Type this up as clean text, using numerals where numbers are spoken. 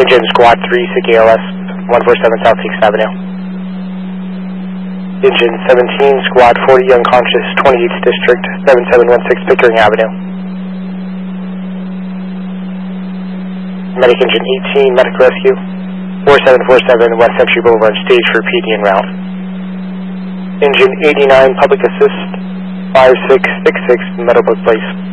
Engine Squad 3, SIG ALS, 147 South 6th Avenue. Engine 17, Squad 40, unconscious, 28th District, 7716 Pickering Avenue. Medic Engine 18, Medic Rescue, 4747 West Century Boulevard, stage for PD en route. Engine 89, Public Assist, 5666 Meadowbrook Place.